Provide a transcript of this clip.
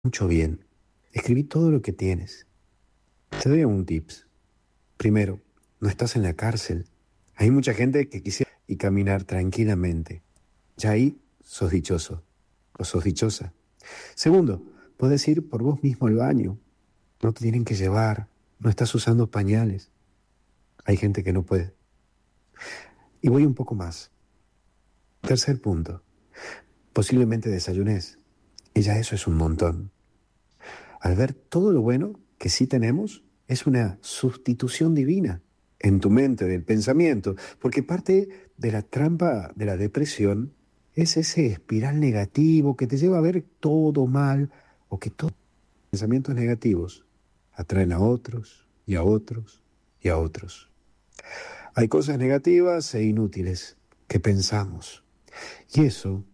mucho bien. Escribí todo lo que tienes. Te doy un tips. Primero, no estás en la cárcel. Hay mucha gente que quisiera y caminar tranquilamente. Ya ahí sos dichoso o sos dichosa. Segundo, podés ir por vos mismo al baño. No te tienen que llevar. No estás usando pañales. Hay gente que no puede. Y voy un poco más. Tercer punto. Posiblemente desayunes. Y ya eso es un montón. Al ver todo lo bueno que sí tenemos, es una sustitución divina en tu mente, del pensamiento, porque parte de la trampa de la depresión es ese espiral negativo que te lleva a ver todo mal o que todos los pensamientos negativos atraen a otros y a otros y a otros. Hay cosas negativas e inútiles que pensamos y eso